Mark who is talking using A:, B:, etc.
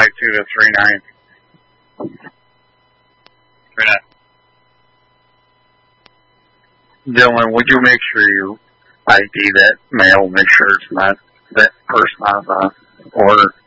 A: to 39.
B: 39.
A: Dylan, would you make sure you ID that mail, make sure it's not that person on the order?